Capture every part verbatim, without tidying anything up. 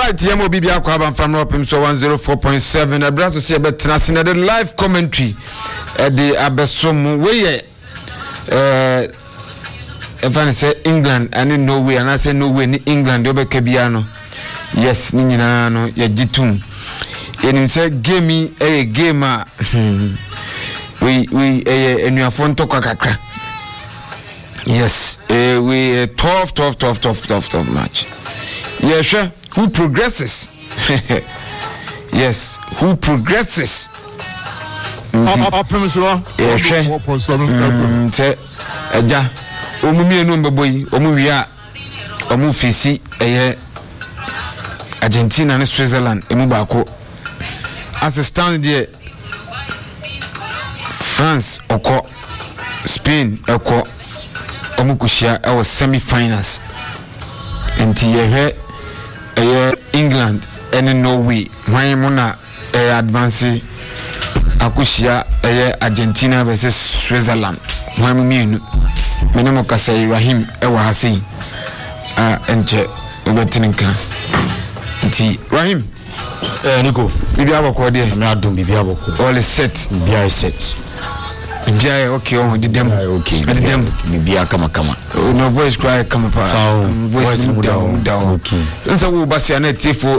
right, Yamo Bibia Kwaba from Ropim so one oh four point seven. I brought to see about Tenasina the live commentary at the Abesum way. Uh, if I say England, I didn't know way, and I say no way in England, Obe Kebiano. Yes, Nina, no, ya Jitum. And in say, give me a gamer. We, we, a new phone to Kakaka. Yes, uh, we uh, tough, tough, tough, tough, tough, tough match. Yes, sure. Who progresses? Yes, who progresses? Yes, sure. Mm, say, Eja, Omumi enu mbeboyi, Omuwia, Omu fesi eye Argentina and Switzerland, emu bako. As a stand there, France oko, Spain oko. Omukushia our semi-finals and here England and Norway my mona advance akushia Argentina versus Switzerland my minu menemo kasai Rahim ewa hasi ah enche obetinka nti Rahim eh Nico bibi aboko de me adom bibi aboko all is set bibi is set Bia okay oh the dem okay the dem bia kama kama no voice cry kama pa voice down down okay nsa wo basia na tifo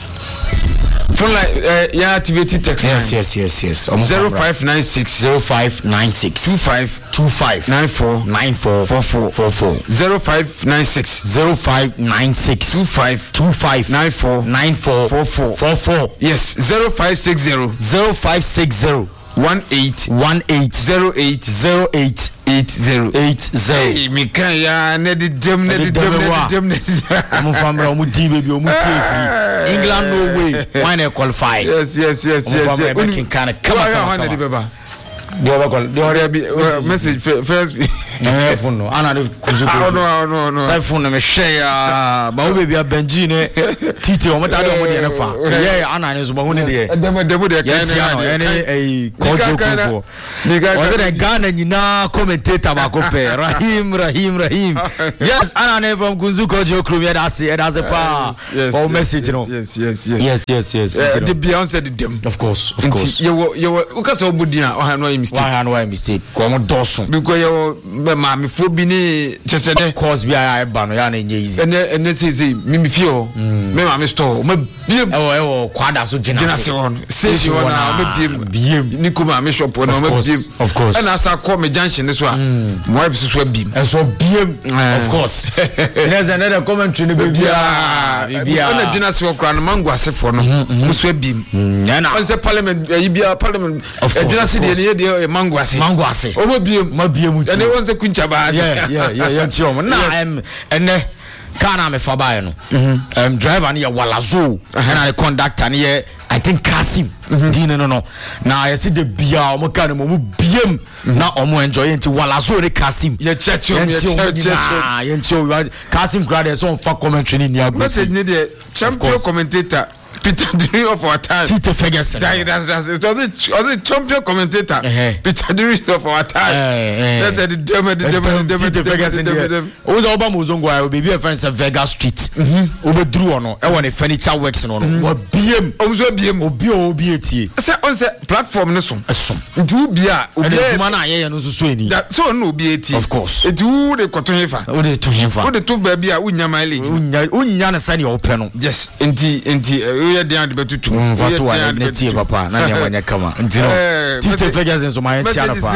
phone like ya activate text yes yes yes yes zero five nine six zero five nine six two five two five nine four nine four four four four four zero five nine six zero five nine six two five two five nine four nine four four four four four yes zero five six zero zero five six zero one eight one eight zero eight zero eight eight zero eight zero. Hey, me can ya ne di dem ne di dem ne di dem ne. Omo famra omo di baby omo free. England no way. Why they qualify? Yes yes yes yes. Omo famra making kind of come on. Why the baba? The other call. The other message first. No phone no. Ana de kuzu kuzu. No no no. Sai phone me share ya. Ba wo baby Benji ne. Titi omo ta de omo de na fa. Yeah ana ne so ba hu ne de. Dem dem de kan na. Any eh kojo kufo. Was it Ghana nyina commentator ba ko pe. Rahim Rahim Rahim. Yes ana ne from Kunzu Kojo Krumia da se da se pa. Oh message no. Yes yes yes. Yes yes yes. The Beyonce de dem. Of course of course. You you ukasa obudia o ha no mistake. Why no why mistake? Ko mo dosun. Because you ma me fo bi ni chesede course bi ai ba no ya na nye easy. Ene ene say say me me fio. Me ma me store. Me biem. Ewo ewo kwada so gina se on. Say you na me biem. Biem. Ni ko ma me shop no me biem. Of course. And as I call me junction so a. My wife so biem. And so biem. Of course. There's another commentary ni bia. Bia. Na gina se okra no mango asefo no. Mo so biem. Na. On say parliament e bia parliament. Gina se de de mango ase. Mango ase. O mo biem. Ma biem uti. And they want to kuncha ba. Yeah yeah yeah yeah chiom. Na em ene kana me fa ba no. Um driver ni ya walazo. Na the conductor ni I think Kasim. Dine no no. Na I see the bia o mo kana mo biem na o mo enjoy nti walazo ni Kasim. Ye church ye church. Ah ye nti Kasim grade so for commentary ni agbo. Message ni the champion commentator Peter Drury of our time. Tite Ferguson. That, that's, that's, it was it was a champion commentator. Uh-huh. Peter Drury of our time. Uh-huh. That's the demo, the demo, the demo, Tite Ferguson. Who's Oba Muzongo? Baby, a friend said Vegas Street. Mm-hmm. Over Drew or no? I want a furniture works on. What B M? Omzo B M. Obi Obi Eti. Say on the platform no some. Some. Do bia. Obi mana ye no so so ni. So no Obi Eti. Of course. It do the cotton hefa. O de to hefa. O de to baby a unya mileage. Unya unya na sani open no. Yes. Enti enti we dey and betutu. Fatu wa na tie papa na nya wanya kama. Enti no. Tite Ferguson so my tia na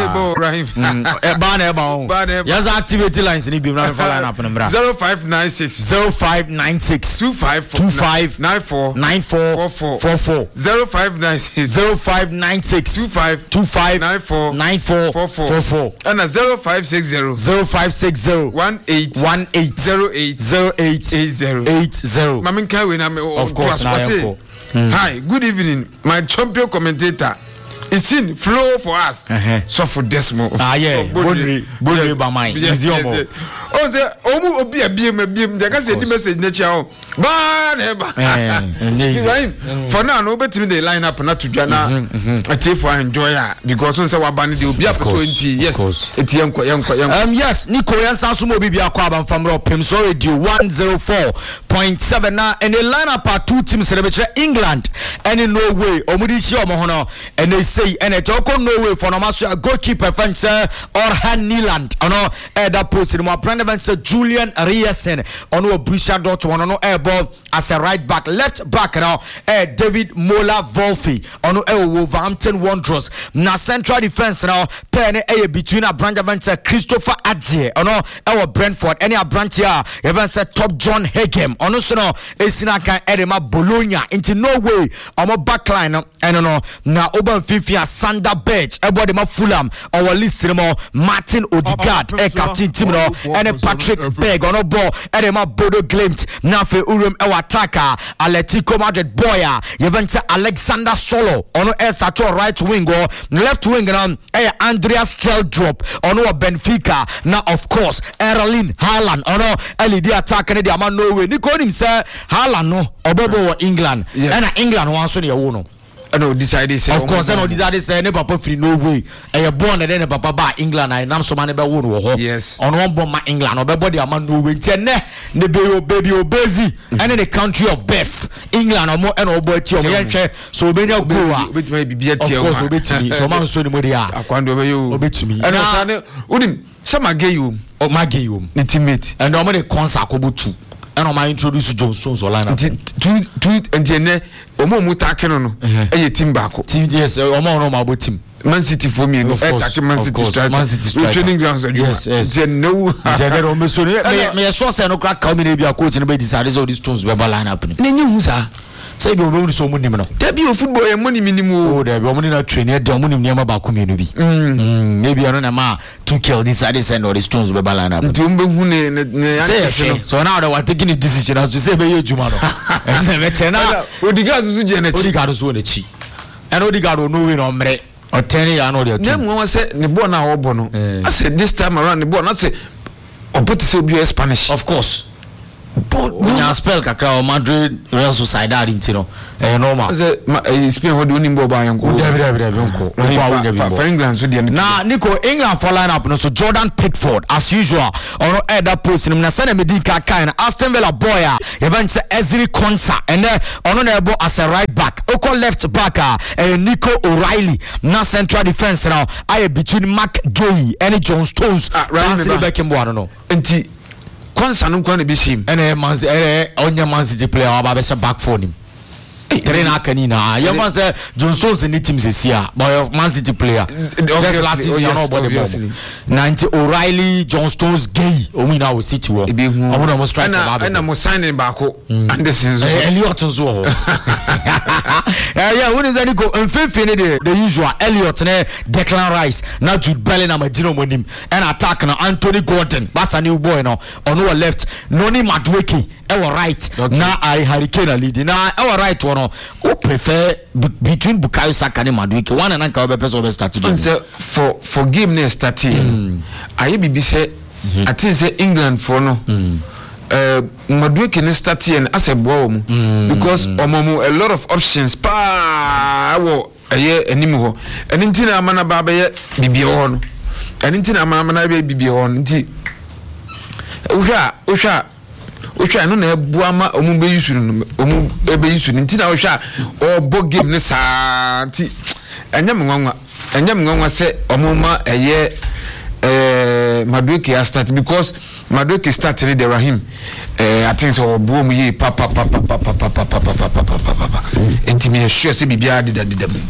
pa. E ba na e ba o. Yes activity lines ni bi na fa line up na mra. zero five nine six zero five nine six two five two five nine four nine four four four four four zero five nine six zero five nine six two five two five nine four nine four four four four four and a zero five six zero zero five six zero one eight one eight zero eight zero eight eight zero eight zero. Mamin Kawe na me of course na say, hi, good evening, my champion commentator. It's in flow for us. Uh-huh. So for Desmo. Ah yeah. Bonri, bonri ba mine. Yes, yes, yes. Oh, the omu obi a biem a biem. The guy said the message nature. Ban Ibrahim. For now, no better the line up not to Jana. I take for enjoy because so what band will be up twenty. Yes, it's young, young, young. Um, yes, Nico Yansansumo Bibia Kwabam from Ropim, so radio one zero four point seven now, and the lineup are two teams celebrate England and in Norway, Omudisha Mohono, and they say, and it's all Norway for Namasha goalkeeper fencer or Han Niland, on all that posted more Brandon Julian Riesen, on no Brisha dot one on no airball as a right back, left back now, uh, David Mola Wolfe, on no Wolverhampton Wanderers, now central defense now, penny a between a Brandon Christopher Adje, on no our Brentford, any a branch here, even said top John Hegem, on no sono, Esinaka Edema Bologna, into Norway, on my backline, and no, now Oban Fifia Sander Bedge, everybody ma Fulham, our list more Martin Odegaard, a captain Timno, and Patrick Berg on a ball, Edema Bodo Glimt, Nafe Urum, our attacker, Atletico Madrid Boya, Juventus Alexander Solo, on a start right wing or left wing, and Andreas Sheldrop, on our Benfica, now of course, Erling Haaland, on our L E D attack, and the Aman Norway, Nicodim say, Haaland no, Obobo England, and England wants on your own. I know decided say of course I know decided say ne papa free no way e you born and then papa ba England I nam so man be wo no ho yes on one bomb ma England obebody ama no way nti ne ne be o baby o busy and in the country of birth England omo and obo ati omo yenhwe so obenya go a obetuma bibia ti of course obetumi so man so ni mo dia akwando be yo obetumi and so ne unim sama gayum o magayum ne teammate and omo de concert ko butu and omo introduce John Stones or line up two two and ne omo mu takeno no eye team baako team yes omo no ma bo team Man City for me no attack Man City strike Man City strike training grounds yes yes no general me so me me sure say no crack come na bia coach no be decide so these Stones be line up ni nenye hu sa say be obo so mu nim no da bi o football e money minimum o da bi omo ni na train e da omo nim niam ba ko mienu bi mm maybe no na ma to kill decide send all the Stones be line up nti ombe hu ne ne anti so now they were taking a decision as to say be you juma no and me tena Odegaard so je na chi Odegaard so na chi and Odegaard no we no mre o ten ya no dey dem won say ne ball na obo no I said this time around the ball na say obo say obi Spanish of course but no spell kakra o Madrid Real Sociedad intino eh normal say Spain ho do ni ball ba yanko David David yanko for England so dey na Nico England for line up no so Jordan Pickford as usual or head that post him na send me din ka kan Aston Villa boy event say Ezri Konsa and then ono na ebo as a right back oko left back eh Nico O'Reilly na central defense now I between Mark Gay and John Stones round the back him one no enti Konsa no kwa na bishim ene manzi ene onya Man City player wa ba back for him train akanina you man say John Stones in the team this year but Man City player just last season you know body bomb ninety O'Reilly John Stones Gay o we now City wo omo no strike ba and mo signing baako Anderson Elliot nso ho eh yeah when is any go mfefe ne the usual Elliot ne Declan Rice na Jude Bellingham agino monim and attack na Anthony Gordon basa new boy no on our left Noni Madueke our right na I Hurricane lead na our right one who prefer b- between Bukayo Saka and Madueke one and anka be person be start again for for game next starting aye bibi say I think say England for no uh Madueke ne start here as a boy because omomo a lot of options pa wo aye enim ho eni ntina amana ba be bibi ho no eni ntina amana na be bibi ho nti ohwa ohwa ohwa no na ebu ama omu be yusuru no omu ebe yusuru ntina ohwa obo game ne saa nti enyam nwanwa enyam nwanwa se omu ma eye eh Madueke start because Madueke started the Rahim I think so boom ye papa papa papa papa papa papa papa intimate sure say bibia did that them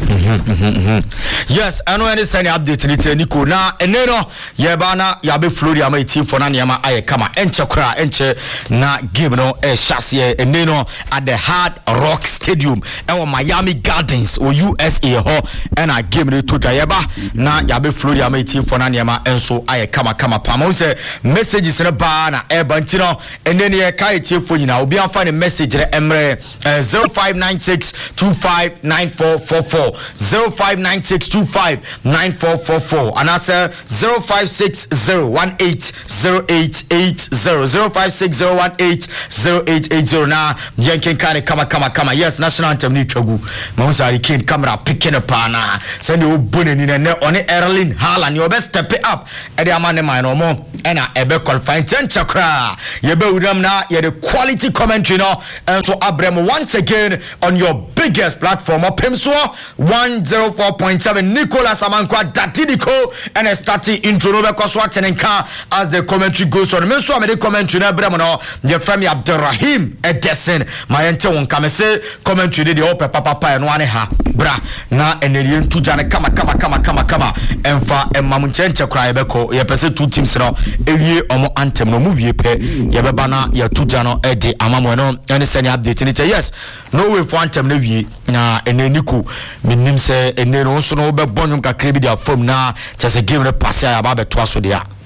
yes I know any send update ni Nico na enero ye ba na ya be Florida ma team for na niama aye kama enche kra enche na game no e chase enero at the Hard Rock Stadium e Miami Gardens or U S A ho and a game no to ye ba na ya be Florida ma team for na niama enso aye kama kama pa mo say messages na ba na e banti no enene ɛneɛ ka etiefo nyina obi amfa ne message re emre zero five nine six two five nine four four four zero five nine six two five nine four four four and that's zero five six zero one eight zero eight eight zero zero five six zero one eight zero eight eight zero na yenken kare kama kama kama yes national anthem ni twagu Mahusari King camera picking up na send you bone ni ne on Erling Haaland you best step it up e dey amane man no mo e na e be qualify chencha kra ye be udam na ye the quality commentary no and so abrem once again on your biggest platform opemso one oh four point seven Nicholas Amankwa Datidiko and a starting intro no be so atenenka as the commentary goes on me so am the commentary na abrem no ye frame Abdurrahim Edesen my ente won kamese commentary dey ope papa papa no ane ha bra na eneri ntuja ne kama kama kama kama kama emfa emam nchenche kra ye beko ye pese two teams no ewie omo anthem no mu wie pe ye beba na ye tuja no e de amamo no ene se ne update ni yes no way for anthem na wie na eneniku minim se enero nso no be bonum kakra bi dia fam na chese game no pass ya ba beto aso dia